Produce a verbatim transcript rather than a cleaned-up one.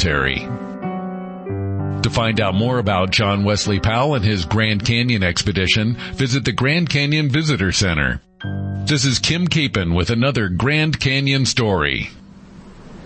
cemetery. To find out more about John Wesley Powell and his Grand Canyon expedition, visit the Grand Canyon Visitor Center. This is Kim Capon with another Grand Canyon story.